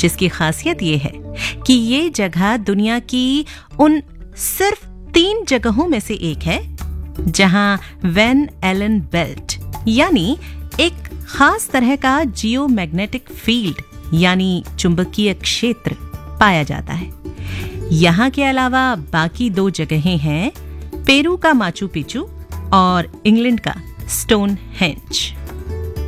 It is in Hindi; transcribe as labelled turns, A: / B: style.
A: जिसकी खासियत ये है कि ये जगह दुनिया की उन सिर्फ 3 जगहों में से एक है जहां वैन एलन बेल्ट यानी एक खास तरह का जियोमैग्नेटिक फील्ड यानी चुंबकीय क्षेत्र पाया जाता है। यहाँ के अलावा बाकी 2 जगहें हैं पेरू का माचू पिचू और इंग्लैंड का स्टोनहेंज।